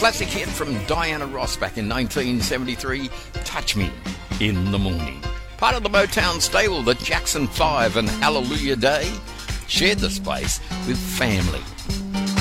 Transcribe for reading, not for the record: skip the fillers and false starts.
classic hit from Diana Ross back in 1973, Touch Me in the Morning. Part of the Motown stable, the Jackson 5 and Hallelujah Day shared the space with Family.